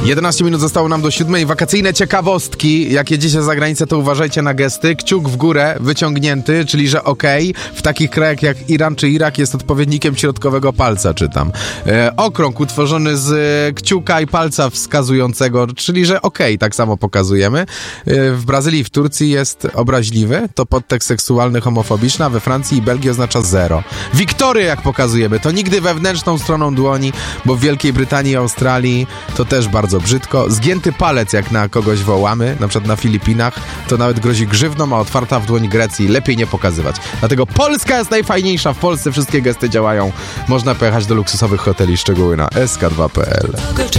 11 minut zostało nam do 7. Wakacyjne ciekawostki. Jak jedziecie za granicę, to uważajcie na gesty. Kciuk w górę, wyciągnięty, czyli że okej. W takich krajach jak Iran czy Irak jest odpowiednikiem środkowego palca, czytam. Okrąg utworzony z kciuka i palca wskazującego, czyli że okej, tak samo pokazujemy. W Brazylii i w Turcji jest obraźliwy, to podtekst seksualny, homofobiczny, a we Francji i Belgii oznacza 0. Wiktory, jak pokazujemy, to nigdy wewnętrzną stroną dłoni, bo w Wielkiej Brytanii i Australii to też bardzo brzydko. Zgięty palec, jak na kogoś wołamy, na przykład na Filipinach, to nawet grozi grzywną, a otwarta w dłoń Grecji lepiej nie pokazywać. Dlatego Polska jest najfajniejsza. W Polsce wszystkie gesty działają. Można pojechać do luksusowych hoteli, szczegóły na sk2.pl.